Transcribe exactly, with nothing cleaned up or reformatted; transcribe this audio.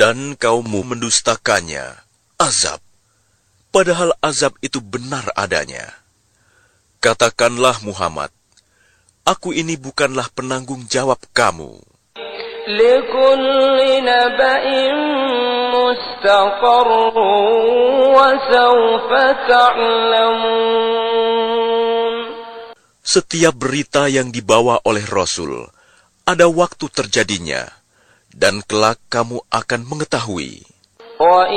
dan kaummu mendustakannya, azab, padahal azab itu benar adanya. Katakanlah Muhammad, aku ini bukanlah penanggung jawab kamu. لِكُلِّ نَبَإٍ مُسْتَقَرٌّ وَسَوْفَ تَعْلَمُونَ. Setiap berita yang dibawa oleh Rasul, ada waktu terjadinya, dan kelak kamu akan mengetahui.